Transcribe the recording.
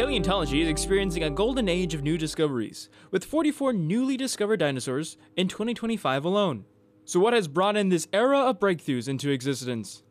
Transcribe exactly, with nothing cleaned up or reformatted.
Paleontology is experiencing a golden age of new discoveries, with forty-four newly discovered dinosaurs in twenty twenty-five alone. So what has brought in this era of breakthroughs into existence?